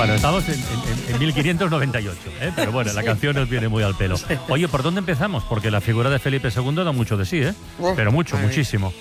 Bueno, estamos en 1598, ¿eh? Pero bueno, la canción nos viene muy al pelo. Oye, ¿por dónde empezamos? Porque la figura de Felipe II da mucho de sí, ¿eh? Pero mucho, muchísimo.